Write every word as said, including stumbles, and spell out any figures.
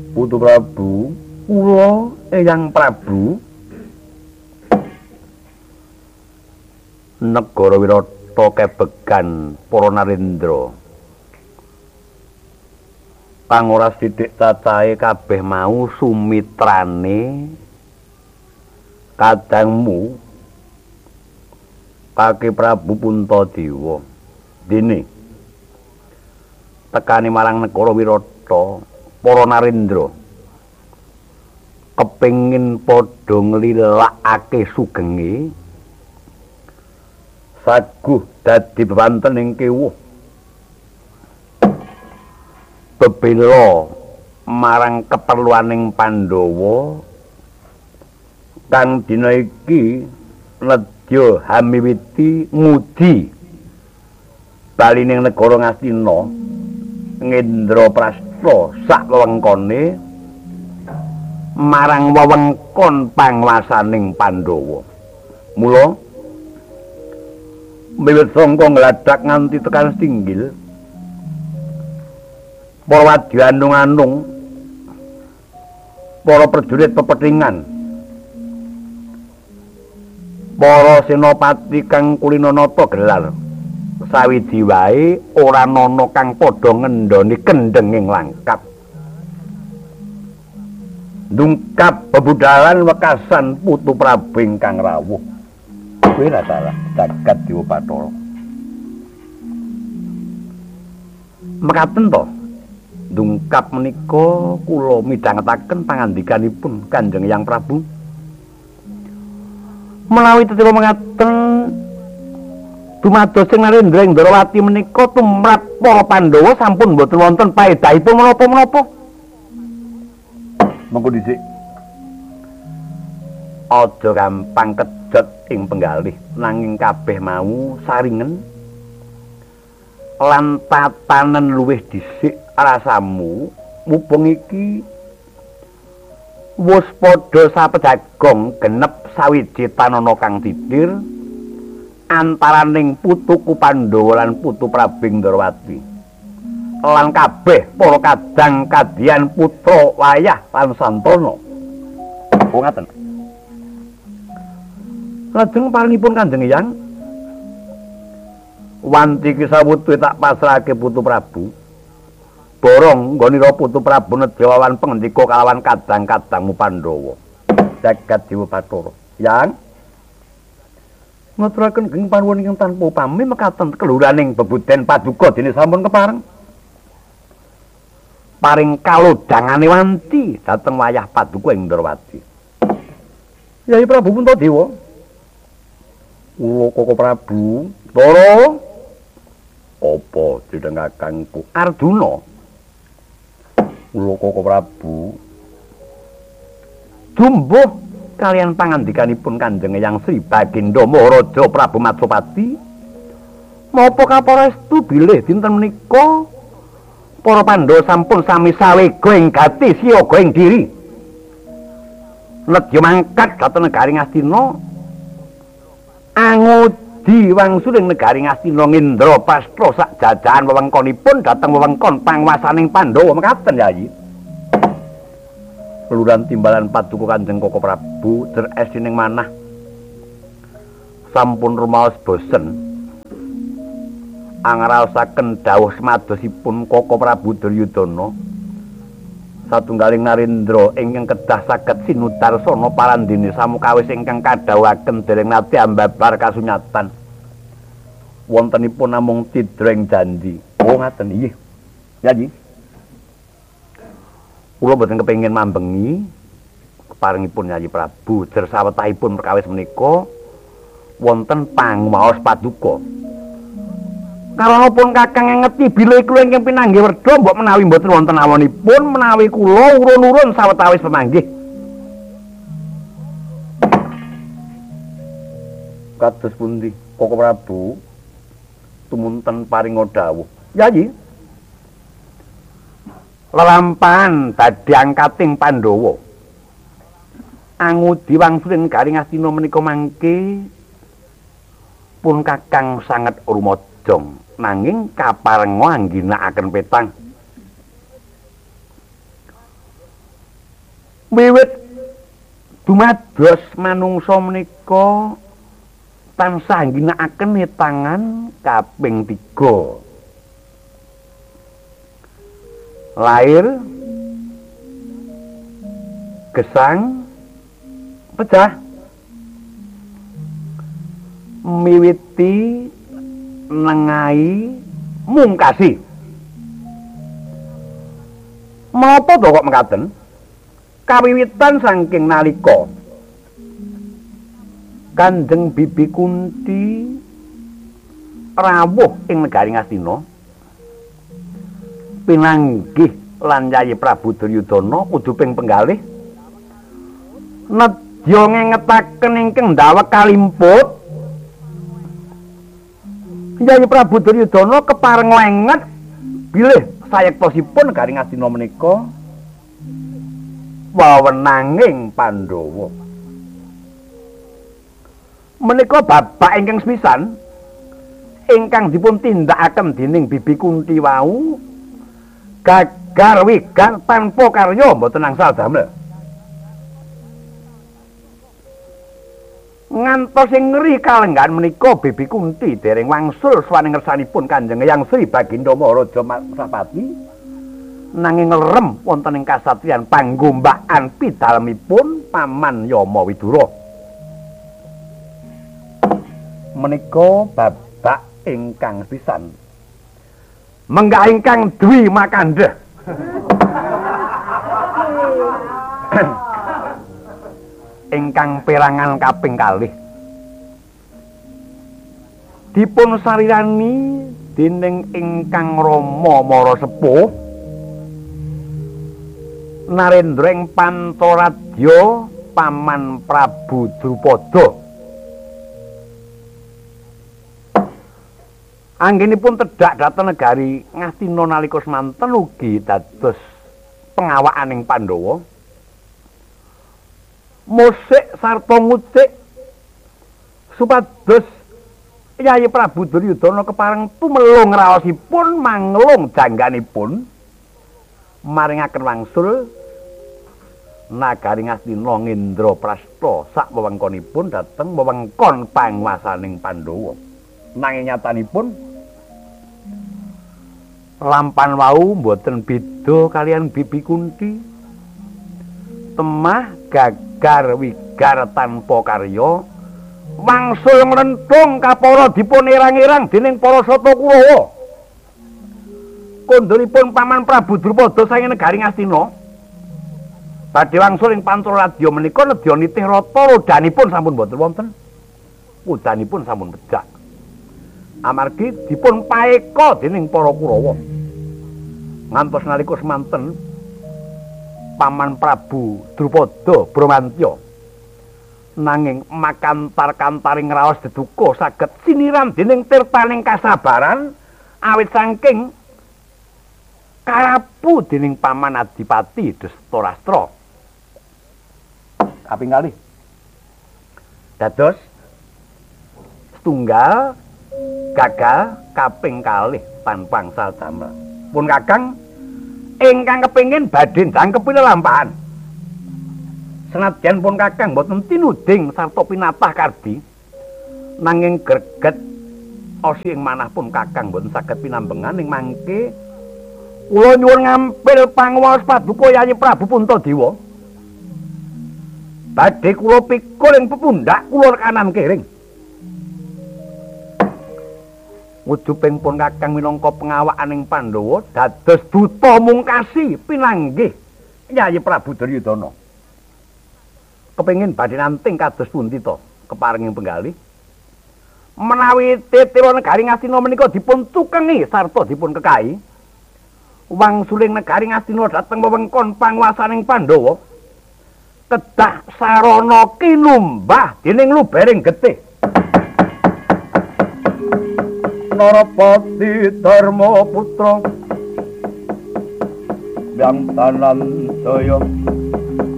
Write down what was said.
Putu Prabu, kula Eyang Prabu negara Wirata kebegan para narendra. Kang ora sithik cacahe kabeh mau sumitrane kadangmu Kaki Prabu Puntadewa. Dene tekani marang negara Wirata para narendra kepengin padha nglilakake sugenge saguh dadi bewanten ing kewuh bebela marang keperluaning Pandhawa kang dina iki nedya hamiwiti ngudi balining negara Ngastina Ngendraprastha sak wewengkone marang wewengkon panguwasaning Pandhawa. Mula wiwit sangka ngladak nganti tekan Stinggil para wadya anung-anung para prajurit pepethingan para senopati kang kulinanata gelar sawiji wae ora ana kang padha ngendhoni kendhenging langkap ndungkap bebudalan wekasan Putu Prabu ingkang rawuh. Kowe ora salah, Jagat Dewa Bathara. Mekaten to, ndungkap menika kula midhangetaken pangandikanipun Kanjeng Hyang Prabu. Menawi tetep mekaten dumados ing Narendra Indrawati menika tumrap para Pandhawa sampun boten wonten paedahipun menapa-menapa. Mengko dhisik aja gampang kejot ing penggalih nanging kabeh mau saringen lan tatanen luwih dhisik rasamu mumpung iki wis padha sapejagong genep sawiji tanana kang titir antaraning putuku Pandhawa lan Putu Prabu Indrawati lan kabeh para kadang kadian putra wayah lan santana. Oh ngaten. Lajeng paringipun Kanjeng Hyang wanti kisawutu tak pasrahake Putu Prabu. Borong nggonira Putu Prabu nedya wawan pangendika kalawan kadang-kadangmu Pandhawa. Jagat Dewa Bathara. Yang ngaturaken geng panuwun ingkang tanpa upami mekaten keluraning bebuden paduka dene sampun kepareng. Paring kalodhangane wanti dhateng wayah paduka ing Indrawati. Yai Prabu Puntadewa. Kula Koko Prabu, Tara. Apa jeneng kakangku Arjuna? Kula Koko Prabu. Dumbuh kalian pangandikanipun Kanjeng Hyang Sri Baginda Maharaja Prabu Matsapati. Napa kaparestu bilih dinten menika para Pandhawa sampun sami sawega ing gati siyaga ing diri. Nedya mangkat dhateng negari Ngastina angudi wangsuling negari Ngastina Ngendraprastha sak jajahan wewengkonipun dhateng wewengkon panguwasaning Pandhawa mekaten Yayi. Luluran timbalan paduka Kanjeng Koko Prabu deresining manah sampun rumaos bosen angraosaken dawuh semadosipun Koko Prabu Duryudana satunggaling narendra ingkang kedah saged sinudarsana parandene samukawis ingkang kadhawuhaken dereng nate ambabar kasunyatan wontenipun namung tidreng janji. Oh ngaten nggih. Yayi. Kula boten kepengin mambengi keparingipun Yayi Prabu jer sawetahipun perkawis menika wonten panguwaos paduka. Karanipun Kakang ngeti bilih kula ingkang pinanggih werda mbok menawi mboten wonten awanipun menawi kula urun-urun sawetawis pemanggih. Kados pundi Koko Prabu tumunten paringa dawuh. Yayi. Lelampahan dadi angkating Pandhawa. Angudi wangsuling negari Ngastina menika mangke pun Kakang sanget rumajang nanging kaparenga angginakaken petang. Wiwit dumados manungsa menika tansah ngginakaken tangan kaping tiga. Lair gesang pecah miwiti nengai mungkasi. Menapa to kok mekaten? Kawiwitan saking nalika Kanjeng Bibi Kunti rawuh ing negari Ngastina pinanggih lan Yayi Prabu Duryudana uduping penggalih nedya ngengetaken ingkang ndawek kalimput. Yayi Prabu Duryudana kepareng lenget bilih sayektosipun negari Ngastina menika wewenanging Pandhawa. Menika bapak ingkang sepisan ingkang dipun tindakaken dening Bibi Kunti wau gagar wigar tanpa karya mboten angsal damel. Ngantos ing ngri kalenggan menika Bibi Kunti dereng wangsul swaning ngersanipun Kanjeng Hyang Sri Baginda Maharaja Masapati nanging ngerem wonten ing kasatriyan panggombakan pidalmipun Paman Yama Widura. Menika babak ingkang pisan. Menggah ingkang Dwi Makandha. Ingkang perangan kaping kalih. Dipun sarirani dening ingkang Rama Marasepuh Narendra ing Pantaradya Paman Prabu Drupada. Anggenipun tedhak dhateng negari Ngastina nalika semanten ugi dados pengawakaning Pandhawa. Musik sarta ngucik supados Yayi Prabu Duryudana kepareng tumelung raosipun manglung jangganipun maringaken wangsul nagari Ngastina Ngendraprasta sak wewengkonipun dhateng wewengkon panguwasaning Pandhawa. Nanging nyatanipun lampan wau mboten beda kalian Bibi Kunti. Temah gagar wigar tanpa karya wangsul nglenthung kapara dipun irang-irang dening para Sata Kurawa. Kondhonipun Paman Prabu Drupada saking negari Ngastina badhe wangsul ing Pantaradya menika nedya nitih rata rodanipun sampun boten wonten. Udanipun sampun pejak. Amargi dipun paeka dening para Kurawa. Ngantos nalika semanten Paman Prabu Drupada Bramantya nanging makantar-kantaring raos deduka saged siniran dening tirtaning kasabaran awit saking karapu dening Paman Adipati Dhestarastra. Kaping kalih dados setunggal gagal kaping kalih tanpa angsal damel. Pun Kakang ingkang kepengin badhe jangkepi lelampahan. Senadyan pun Kakang boten tinuding sarta pinatah kardi nanging greget osi ing manah pun Kakang boten saged pinambengan ing mangke kula nyuwun ngampil panguwaos paduka Yayi Prabu Puntadewa. Badhe kula pikul ing pepundak kula kanan kering. Wujuping pun Kakang minangka pengawakaning Pandhawa dados duta mungkasi pinanggih Yayi Prabu Duryudana. Kepengin badhe nanting kados pundi to keparenging penggalih. Menawi titira negari Ngastina menika dipun tukengi sarta dipun kekahi, wangsuling negari Ngastina dhateng wewengkon panguwasaning Pandhawa kedah sarana kinumbah dening lubering getih. Narapati Dharma Putra Byang Tanan Jaya